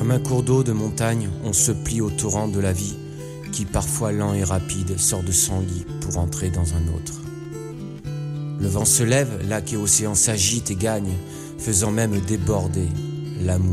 Comme un cours d'eau de montagne, on se plie au torrent de la vie, qui parfois lent et rapide sort de son lit pour entrer dans un autre. Le vent se lève, lac et océan s'agitent et gagnent, faisant même déborder l'amour.